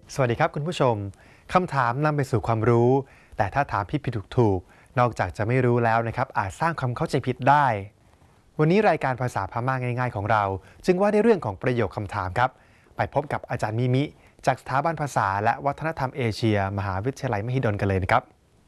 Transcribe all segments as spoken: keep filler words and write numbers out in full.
สวัสดีครับคุณผู้ชมคำถามนำไปสู่ความรู้แต่ถ้าถามผิดผิดถูกถูกนอกจากจะไม่รู้แล้วนะครับอาจสร้างความเข้าใจผิดได้วันนี้รายการภาษาพม่าง่ายๆของเราจึงว่าในเรื่องของประโยคคำถามครับไปพบกับอาจารย์มิมิจากสถาบันภาษาและวัฒนธรรมเอเชียมหาวิทยาลัยมหิดลกันเลยนะครับ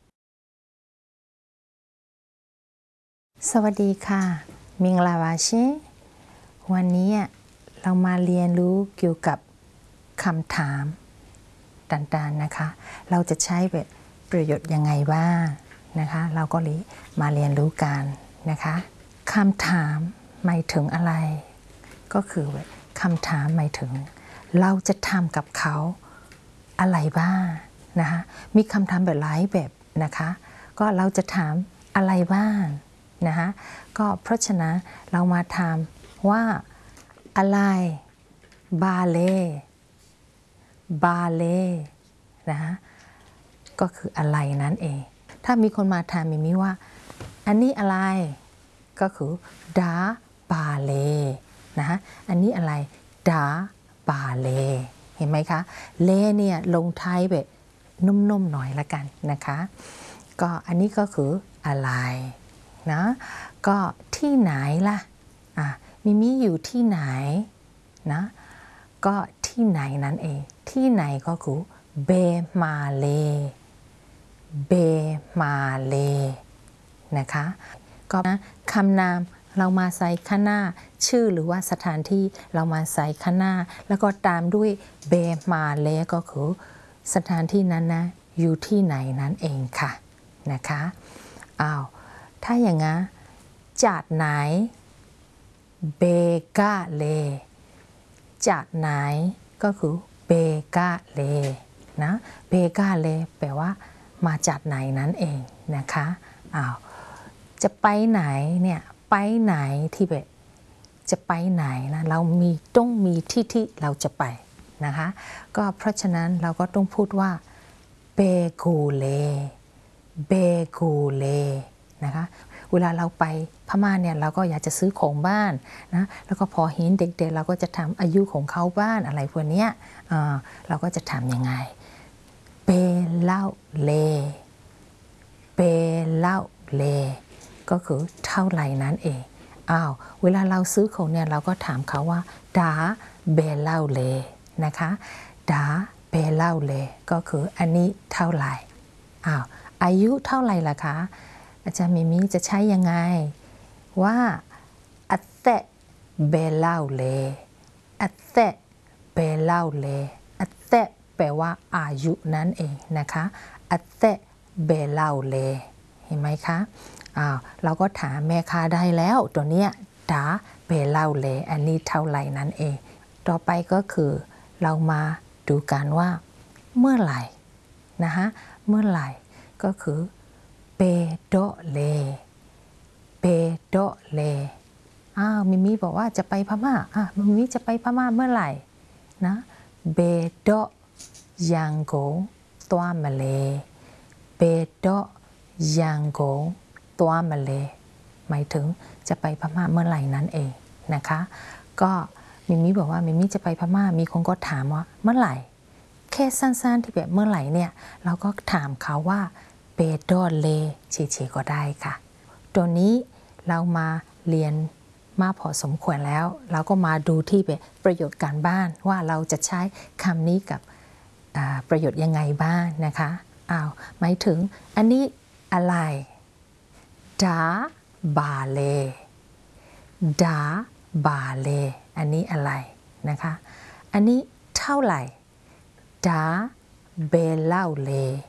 สวัสดีค่ะมิงลาวาชิวันนี้เรามาเรียนรู้เกี่ยวกับคำถามต่างๆนะคะเราจะใช้แบบประโยชน์ยังไงบ้างนะคะเราก็เลยมาเรียนรู้กันนะคะคำถามหมายถึงอะไรก็คือคำถามหมายถึงเราจะทำกับเขาอะไรบ้างนะคะมีคำถามแบบหลายแบบนะคะก็เราจะถามอะไรบ้างนะคะก็เพราะฉะนั้นเรามาถามว่าอะไรบาเล่บาเล่นะคะก็คืออะไรนั่นเองถ้ามีคนมาถามมิมิว่าอันนี้อะไรก็คือดาบาเล่นะคะอันนี้อะไรดาบาเล่เห็นไหมคะเล่เนี่ยลงท้ายแบบนุ่มๆหน่อยละกันนะคะก็อันนี้ก็คืออะไรนะก็ที่ไหนล่ะอ่ะมิมิอยู่ที่ไหนนะก็ที่ไหนนั่นเองที่ไหนก็คือเบมาเลเบมาเลนะคะก็คำนามเรามาใส่ข้างหน้าชื่อหรือว่าสถานที่เรามาใส่ข้างหน้าแล้วก็ตามด้วยเบมาเลก็คือสถานที่นั้นนะอยู่ที่ไหนนั่นเองค่ะนะคะอ้าวถ้าอย่างงั้นจากไหนเบกาเลจากไหนก็คือเบกาเลนะเบกาเลแปลว่ามาจากไหนนั่นเองนะคะอ้าวจะไปไหนเนี่ยไปไหนที่แบบจะไปไหนนะเรามีต้องมีที่ที่เราจะไปนะคะก็เพราะฉะนั้นเราก็ต้องพูดว่าเบกูเลเบกูเลนะคะเวลาเราไปพม่าเนี่ยเราก็อยากจะซื้อของบ้านนะแล้วก็พอเห็นเด็กๆเราก็จะถามอายุของเขาบ้านอะไรพวกนี้เราก็จะถามยังไงเปเล่าเลเปเล่าเลก็คือเท่าไหร่นั้นเองอ้าวเวลาเราซื้อของเนี่ยเราก็ถามเขาว่าดาเบเล่าเลนะคะดาเบเล่าเลก็คืออันนี้เท่าไหร่อ้าวอายุเท่าไหร่ล่ะคะอาจารย์มิมิจะใช้ยังไงว่าอัตเตเบเล่าเลอัตเตเบเล่าเลอัตเตแปลว่าอายุนั่นเองนะคะอัตเตเบเล่าเลเห็นไหมคะอ้าวเราก็ถามแม่ค้าได้แล้วตัวเนี้ยดาเบเล่าเลอันนี้เท่าไหร่นั่นเองต่อไปก็คือเรามาดูกันว่าเมื่อไหร่นะคะเมื่อไหร่ก็คือเปโดเลเปโดเลอ้าวมิมิบอกว่าจะไปพม่าอ่ะมิมิจะไปพม่าเมื่อไหร่นะเบโดยังโกตัวมาเลเบโดยังโกตัวมาเลหมายถึงจะไปพม่าเมื่อไหร่นั่นเองนะคะก็มิมิบอกว่ามิมิจะไปพม่ามีคนก็ถามว่าเมื่อไหร่แค่สั้นๆที่แบบเมื่อไหร่เนี่ยเราก็ถามเขาว่าเปโดเลเฉยๆก็ได้ค่ะตัวนี้เรามาเรียนมาพอสมควรแล้วเราก็มาดูที่แบบประโยชน์การบ้านว่าเราจะใช้คำนี้กับประโยชน์ยังไงบ้างนะคะอ้าวหมายถึงอันนี้อะไรดาบาเลดาบาเลอันนี้อะไรนะคะอันนี้เท่าไหร่ดาเบเล่าเล